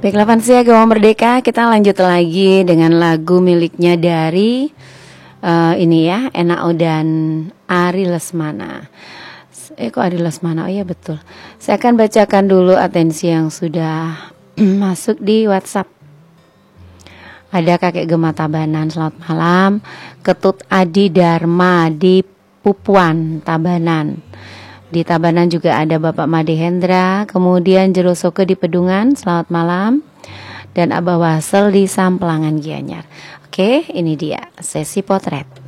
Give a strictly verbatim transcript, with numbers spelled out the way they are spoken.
Baiklah Fansia Gawang Merdeka, kita lanjut lagi dengan lagu miliknya dari uh, ini ya, Enao dan Ari Lesmana. Eh kok Ari Lesmana? Oh iya betul. Saya akan bacakan dulu atensi yang sudah masuk di WhatsApp. Ada Kakek Gema Tabanan, selamat malam. Ketut Adi Dharma di Pupuan Tabanan. Di Tabanan juga ada Bapak Made Hendra, kemudian Jerosoke di Pedungan, selamat malam. Dan Abah Wasel di Sampelangan Gianyar. Oke, ini dia sesi potret.